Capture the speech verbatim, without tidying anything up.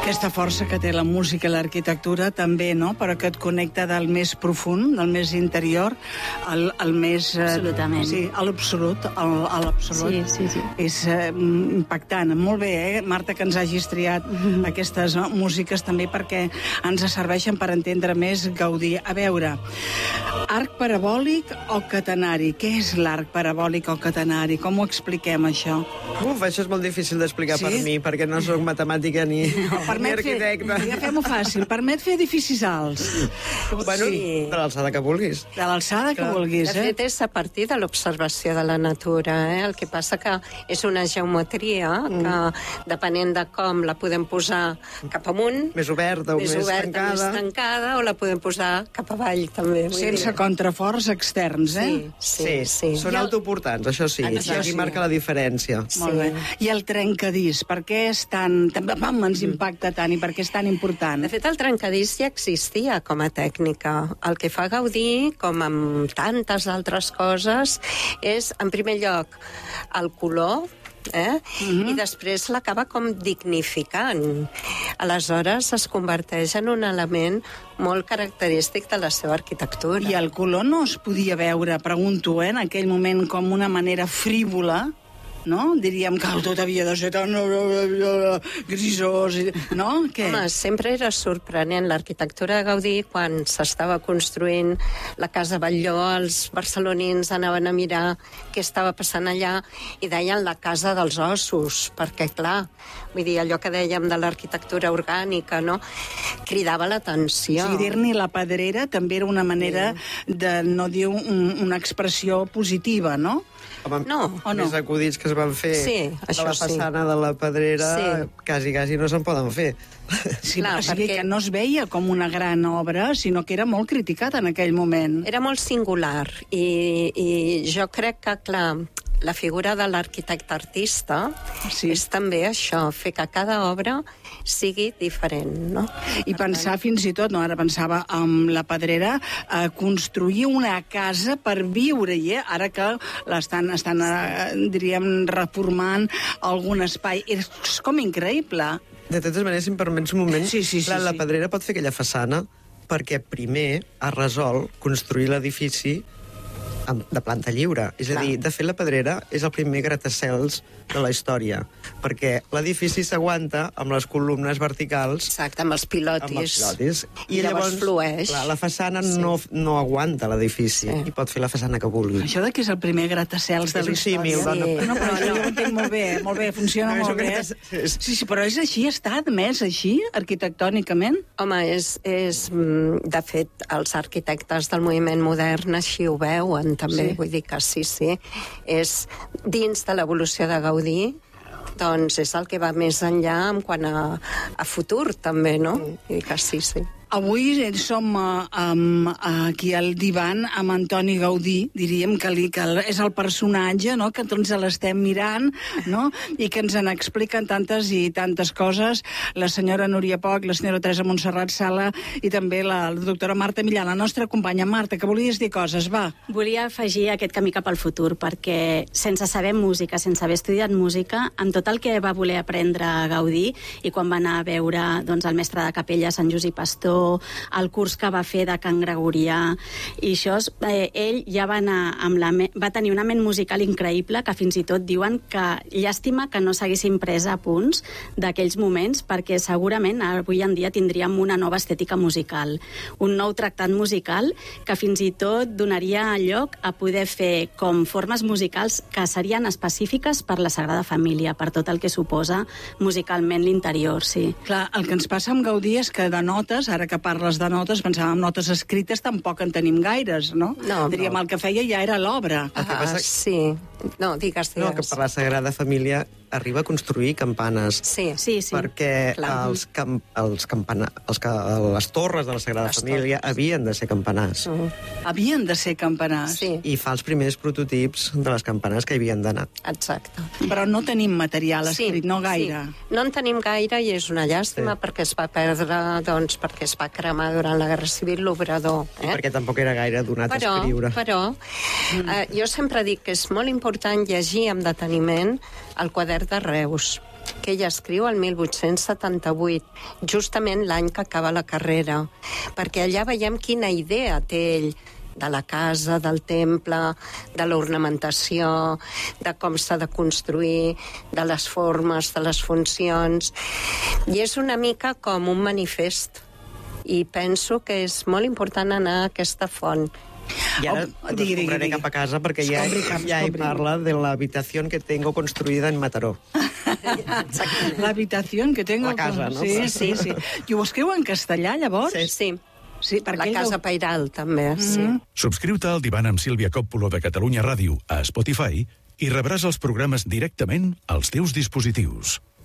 Aquesta força que té la música i l'arquitectura també, no? Però que et connecta del més profund, del més interior, al, al més... Absolutament. Sí, a l'absolut, al, a l'absolut. Sí, sí, sí. És eh, impactant. Molt bé, eh, Marta, que ens hagis triat mm-hmm. aquestes no, músiques també perquè ens serveixen per entendre més Gaudí. A veure, arc parabòlic o catenari? Què és l'arc parabòlic o catenari? Com ho expliquem, això? Uf, això és molt difícil d'explicar sí? per mi, perquè no soc matemàtica ni, no, ni arquitecte. Ja fem-ho fàcil. Permet fer edificis alts. Bueno, sí. De l'alçada que vulguis. De l'alçada que vulguis, eh? De fet, eh? és a partir de l'observació de la natura, eh? El que passa que és una geometria mm. que, depenent de com la podem posar cap amunt... Més oberta o més, més oberta, tancada. Més tancada, o la podem posar cap avall, també. Sense contraforts externs, eh? Sí, sí. sí, sí. Són el... autoportants, això sí. Això I aquí sí. marca la diferència. Sí. Molt bé. I el trencadís, per què és tan... Vam, ens impacta tant i per què és tan important? De fet, el trencadís ja existia com a tècnica. El que fa Gaudí, com amb tantes altres coses, és, en primer lloc, el color, eh? Mm-hmm. I després l'acaba com dignificant. Aleshores es converteix en un element molt característic de la seva arquitectura. I el color no es podia veure, pregunto, eh, en aquell moment com una manera frívola, no? Diríem que tot havia de ser tan grisós, no? Què? Home, sempre era sorprenent l'arquitectura de Gaudí quan s'estava construint la Casa Batlló, els barcelonins anaven a mirar què estava passant allà i deien la casa dels ossos, perquè, clar, vull dir, allò que dèiem de l'arquitectura orgànica, no? Cridava l'atenció. O sigui, dir-ne la pedrera també era una manera sí. de no dir un, una expressió positiva, no? Home, no. Més no? acudits que es van fer sí, de la façana sí. de la Pedrera, sí. quasi, quasi no se'n poden fer. Sí, clar, o sigui perquè... que no es veia com una gran obra, sinó que era molt criticat en aquell moment. Era molt singular, i, i jo crec que, clar, la figura de l'arquitecte artista sí. és també això, fer que cada obra sigui diferent, no? I pensar fins i tot, no, ara pensava amb la Pedrera, eh, construir una casa per viure-hi, eh? Ara que l'estan, estan, eh, diríem, reformant algun espai. És com increïble. De totes maneres, si em permets un moment, sí, sí, sí, clar, sí. la Pedrera pot fer aquella façana perquè primer ha resolt construir l'edifici de planta lliure. És a Clar. dir, de fet, la Pedrera és el primer gratacels de la història, perquè l'edifici s'aguanta amb les columnes verticals... Exacte, amb els pilotis. Amb els pilotis. I, I llavors, llavors flueix. Clar, la façana sí. no, no aguanta l'edifici, sí. i pot fer la façana que vulgui. Això de que és el primer gratacels de la història... És un símil. Sí. No, però no, no. Jo ho entenc molt bé, molt bé, funciona no, molt bé. Gratas... Sí, sí, però és així, està admès així, arquitectònicament? Home, és, és... De fet, els arquitectes del moviment modern així ho veuen, també, sí. vull dir que sí, sí. És dins de l'evolució de Gaudí, doncs és el que va més enllà en quant a, a futur, també, no? I que sí, sí. Avui som uh, um, aquí al divan amb Antoni Gaudí, diríem que, li, que és el personatge, no?, que tots l'estem mirant, no?, i que ens en expliquen tantes i tantes coses, la senyora Núria Poch, la senyora Teresa Montserrat Sala i també la, la doctora Marta Millán, la nostra companya. Marta, que volies dir coses, va. Volia afegir aquest camí cap al futur, perquè sense saber música, sense haver estudiat música, amb tot el que va voler aprendre Gaudí, i quan va anar a veure doncs, el mestre de capella, Sant Josep Pastor, el curs que va fer de Can Gregorià, i això, eh, ell ja va anar amb la me... va tenir una ment musical increïble, que fins i tot diuen que llàstima que no s'haguessin pres a punts d'aquells moments, perquè segurament avui en dia tindríem una nova estètica musical, un nou tractat musical que fins i tot donaria lloc a poder fer com formes musicals que serien específiques per la Sagrada Família, per tot el que suposa musicalment l'interior, sí. Clar, el que ens passa amb Gaudí és que de notes, ara que parles de notes, pensàvem en notes escrites, tampoc en tenim gaires, no? No. Diríem, no. el que feia ja era l'obra. Ah, passa... sí. No, digues, digues. No, que per la Sagrada Família arriba a construir campanes. Sí, sí, sí. Perquè els camp, els campana, els, les torres de la Sagrada les Família torres. havien de ser campanars. Uh. Havien de ser campanars. Sí. I fa els primers prototips de les campanars que havien d'anar. Exacte. Però no tenim material escrit, sí, no gaire. Sí. No en tenim gaire i és una llàstima sí. perquè es va perdre, doncs, perquè es va cremar durant la Guerra Civil l'obrador. Eh? I perquè tampoc era gaire donat però, a escriure. Però, mm. eh, jo sempre dic que és molt important llegir amb deteniment el quadern de Reus. que ella escriu el mil vuit-cents setanta-vuit, justament l'any que acaba la carrera, perquè allà veiem quina idea té ell de la casa, del temple, de l'ornamentació, de com s'ha de construir, de les formes, de les funcions. I és una mica com un manifest. I penso que és molt important anar a aquesta font. I ara Oh, digui, digui, compraré digui. cap a casa perquè ja, Escombri cap, ja hi escombri. parla de la habitación que tengo construida en Mataró. La habitación que tengo... La casa, no? Sí, sí, sí. I ho escriu en castellà, llavors? Sí, sí. Sí, perquè La ell Casa ho- Pairal, també, sí. Subscriu-te al Divan amb Sílvia Còppolo de Catalunya Ràdio a Spotify i rebràs els programes directament als teus dispositius.